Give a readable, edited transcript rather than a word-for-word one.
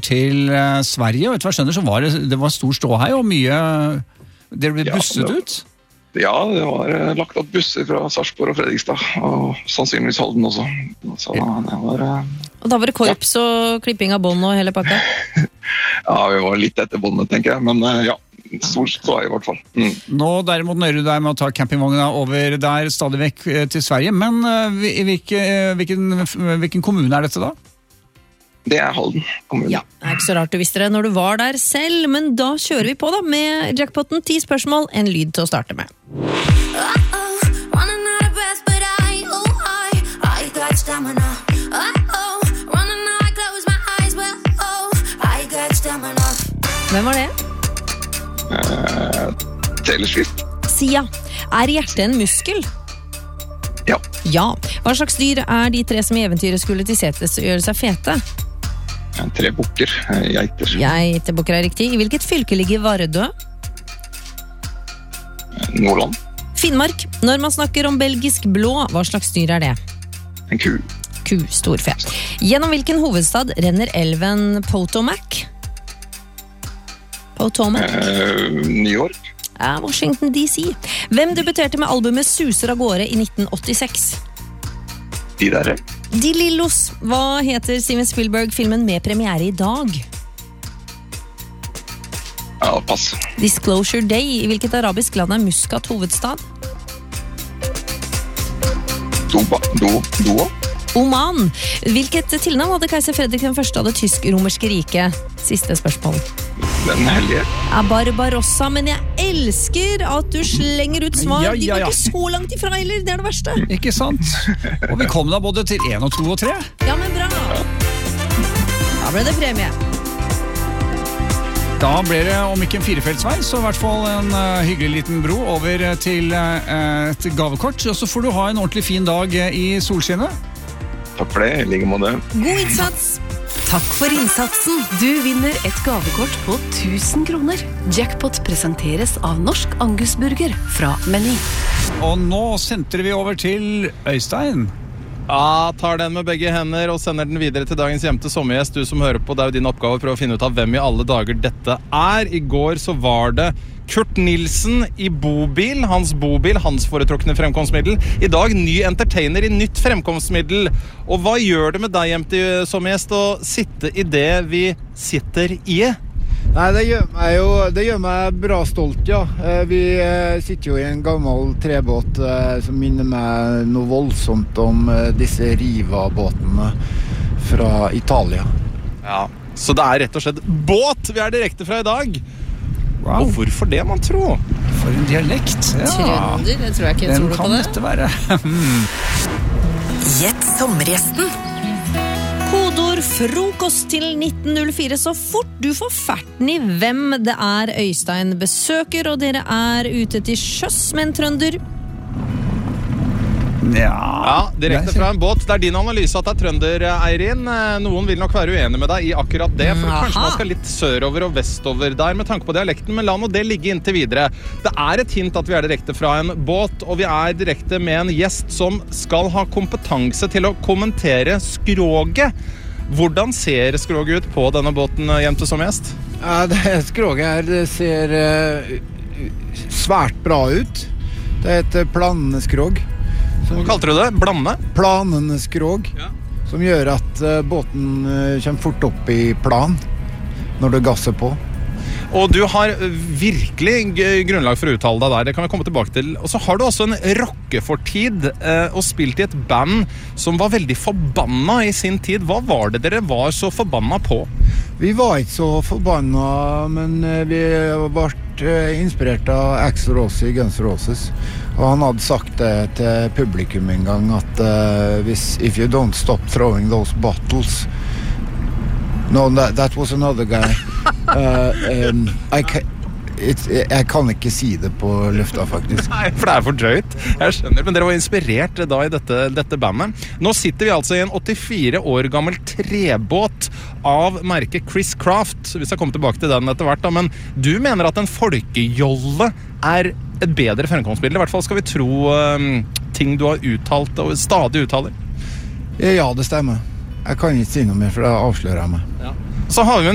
til Sverige, og etter hva jeg skjønner så var det var stor stå her, og mye dere ble busset ut? Ja, det var lagt opp busser fra Sarpsborg og Fredrikstad, og sannsynligvis Halden også. Så det var... Og da var det korps og klipping av bånd og hele pakka? Ja, vi var litt etter båndet, tenker jeg, men ja, stort stå i hvert fall. Nå derimot nøyer du deg med å ta campingvogna over der stadig vekk til Sverige, men hvilken kommune er dette da? Det er Halden kommune. Ja, det er ikke så rart du visste det når du var der selv, men da kjører vi på da med jackpotten 10 spørsmål, en lyd til å starte med. Hvem var det? Taylor Swift. Sia. Er hjertet en muskel? Ja. Ja. Hva slags dyr er de 3 som i eventyret skulle til setes og gjøre seg fete? 3 bukker, geiter. Geitebukker er riktig. I hvilket fylke ligger Vardø? Nordland. Finnmark. Når man snakker om belgisk blå, hva slags dyr er det? En ku. Ku, storfe. Gjennom hvilken hovedstad renner elven Potomac? Potomac? New York. Washington DC. Hvem debuterte med albumet Suser av gårde i 1986? De der. De Lillos. Hva heter Steven Spielberg-filmen med premiere i dag? Ja, pass. Disclosure Day. I hvilket arabisk land er Muscat hovedstad? Doha? Oman. Hvilket tilnavn hadde keiser Fredrik den første av det tysk-romerske riket? Siste spørsmål. Den hellige. Barbarossa, men jeg elsker at du slenger ut svar. Ja. De var ikke så langt ifra heller, det er det verste. Ikke sant? Og vi kom da både til 1 og 2 og 3. Ja, men bra. Da ble det premie. Da ble det, om ikke en 4-feltsvei, så i hvert fall en hyggelig liten bro over til et gavekort. Og så får du ha en ordentlig fin dag i solskinnet. Takk for det, i like måte. God innsats! Takk for innsatsen. Du vinner et gavekort på 1000 kroner. Jackpot presenteres av Norsk Angusburger fra Meny. Og nå sentrer vi over til Øystein. Ja, tar den med begge hender og sender den videre til dagens gjemte sommergjest. Du som hører på, det er jo din oppgave å prøve å finne ut av hvem i alle dager dette er. I går så var det Kurt Nilsen i bobil, hans foretrukne fremkomstmiddel. I dag ny entertainer i nytt fremkomstmiddel. Og hva gjør det med deg, gjemte sommergjest, å sitte i det vi sitter i? Nei, det gjør meg bra stolt, ja. Vi sitter jo i en gammel trebåt som minner meg noe voldsomt om disse Riva-båtene fra Italia. Ja, så det er rett og slett båt vi er direkte fra i dag. Wow. Og hvorfor det, man tror? For en dialekt. Ja. Trønder, det tror jeg ikke. Den Tror du på kan det? dette være. Gjett sommergjesten. Kodeord frokost til 1904 så fort du får ferten i hvem det er Øystein besøker, og dere er ute til sjøs med en trønder. Ja, direkte fra en båt. Det er din analyse at det er trønder, Eirin. Noen vil nok være uenig med deg i akkurat det, for kanskje man skal litt sørover og vestover der med tanke på dialekten, men la nå det ligge inntil videre. Det er et hint at vi er direkte fra en båt, og vi er direkte med en gjest som skal ha kompetanse til å kommentere skroget. Hvordan ser skroget ut på denne båten, gjemte som gjest? Ja, det skroget her det ser svært bra ut. Det er et planende skrog. Hva kalte du det? Blande? Planende skrog, ja. Som gjør at båten kommer fort opp i plan når du gasser på. Og du har virkelig grunnlag for å uttale deg der, det kan vi komme tilbake til. Og så har du også en rockefortid og spilt i et band som var veldig forbanna i sin tid. Hva var det dere var så forbanna på? Vi var ikke så forbanna, men vi ble inspirert av Axl Rose i Guns N' Roses. Og han hadde sagt det til publikum en gang at if you don't stop throwing those bottles. No, that was another guy. Jeg kan ikke si det på lufta, faktisk. Nei, for det er for drøyt. Jeg skjønner, men dere var inspirert da i dette bandet. Nå sitter vi altså i en 84 år gammel trebåt av merket Chris Craft. Vi skal komme tilbake til den etter hvert, da, men du mener at en folkejolle er et bedre fremkomstmiddel. I hvert fall skal vi tro ting du har uttalt og stadig uttaler. Ja, det stemmer. Jeg kan ikke si noe mer, for det avslører jeg meg. Ja. Så har vi en